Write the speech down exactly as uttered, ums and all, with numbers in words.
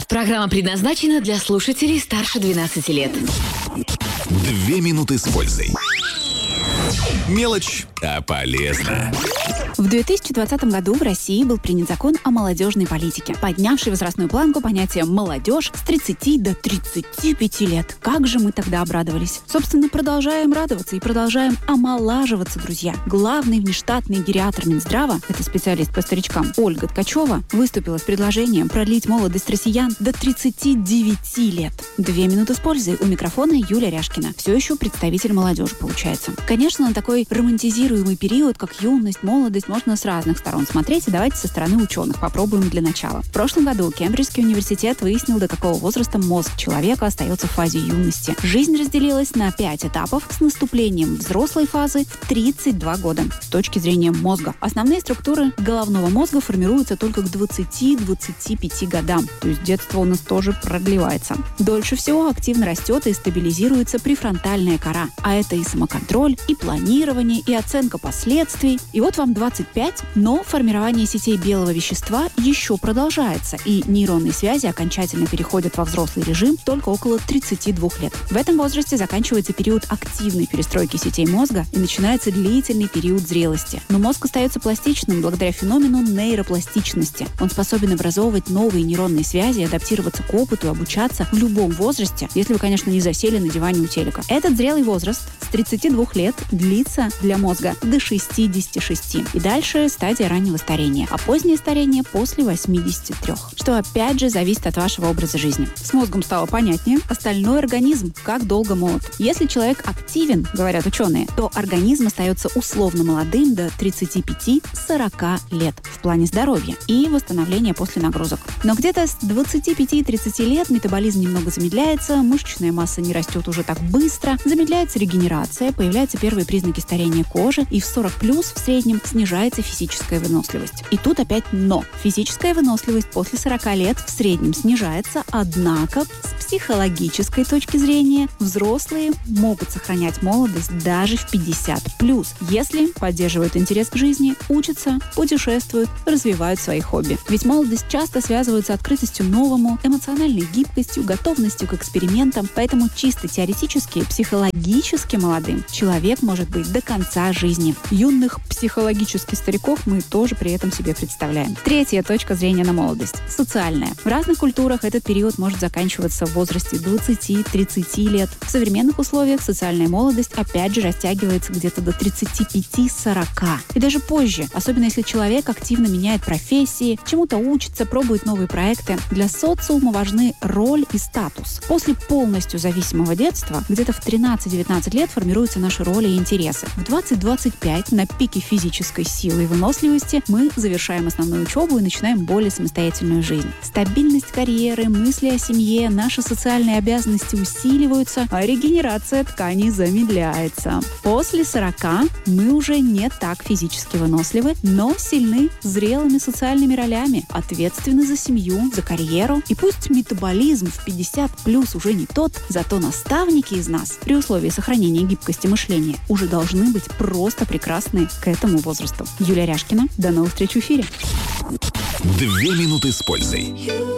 Программа предназначена для слушателей старше двенадцати лет. Две минуты с пользой. Мелочь, а полезно. В две тысячи двадцатом году в России был принят закон о молодежной политике, поднявший возрастную планку понятия «молодежь» с тридцати до тридцати пяти лет. Как же мы тогда обрадовались. Собственно, продолжаем радоваться и продолжаем омолаживаться, друзья. Главный внештатный гериатр Минздрава, это специалист по старичкам Ольга Ткачева, выступила с предложением продлить молодость россиян до тридцати девяти лет. Две минуты с пользой. У микрофона Юлия Ряшкина. Все еще представитель молодежи, получается. Конечно, на такой романтизируемый период, как юность, молодость, можно с разных сторон смотреть, и давайте со стороны ученых попробуем для начала. В прошлом году Кембриджский университет выяснил, до какого возраста мозг человека остается в фазе юности. Жизнь разделилась на пять этапов с наступлением взрослой фазы в тридцать два года. С точки зрения мозга. Основные структуры головного мозга формируются только к двадцати-двадцати пяти годам. То есть детство у нас тоже продлевается. Дольше всего активно растет и стабилизируется префронтальная кора. А это и самоконтроль, и планирование, и оценка последствий. И вот вам двадцать пять, но формирование сетей белого вещества еще продолжается, и нейронные связи окончательно переходят во взрослый режим только около тридцати двух лет. В этом возрасте заканчивается период активной перестройки сетей мозга и начинается длительный период зрелости. Но мозг остается пластичным благодаря феномену нейропластичности. Он способен образовывать новые нейронные связи, адаптироваться к опыту, обучаться в любом возрасте, если вы, конечно, не засели на диване у телека. Этот зрелый возраст с тридцати двух лет длится для мозга до шестидесяти шести. И дальше стадия раннего старения, а позднее старение после восьмидесяти трёх, что опять же зависит от вашего образа жизни. С мозгом стало понятнее. Остальной организм как долго молод. Если человек активен, говорят ученые, то организм остается условно молодым до тридцати пяти - сорока лет в плане здоровья и восстановления после нагрузок. Но где-то с двадцати пяти - тридцати лет метаболизм немного замедляется, мышечная масса не растет уже так быстро, замедляется регенерация, появляются первые признаки старения кожи, и в сорок плюс в среднем снижается физическая выносливость. И тут опять но. Физическая выносливость после сорока лет в среднем снижается, однако с психологической точки зрения взрослые могут сохранять молодость даже в пятьдесят плюс, если поддерживают интерес к жизни, учатся, путешествуют, развивают свои хобби. Ведь молодость часто связывают с открытостью новому, эмоциональной гибкостью, готовностью к экспериментам, поэтому чисто теоретически, психологически молодым человек может быть до конца жизни. Юных психологически стариков мы тоже при этом себе представляем. Третья точка зрения на молодость – социальная. В разных культурах этот период может заканчиваться в возрасте двадцати-тридцати лет. В современных условиях социальная молодость опять же растягивается где-то до тридцати пяти - сорока. И даже позже, особенно если человек активно меняет профессии, чему-то учится, пробует новые проекты. Для социума важны роль и статус. После полностью зависимого детства, где-то в тринадцать-девятнадцать лет формируются наши роли и интересы. В двадцать-двадцать пять на пике физической силы и выносливости мы завершаем основную учебу и начинаем более самостоятельную жизнь. Стабильность карьеры, мысли о семье, наши социальные обязанности усиливаются, а регенерация тканей замедляется. После сорока мы уже не так физически выносливы, но сильны зрелыми социальными ролями, ответственны за семью, за карьеру. И пусть метаболизм в пятьдесят плюс уже не тот, зато наставники из нас, при условии сохранения гибкости мышления, уже должны быть просто прекрасны к этому возрасту. Юлия Ряшкина. До новых встреч в эфире. Две минуты с пользой.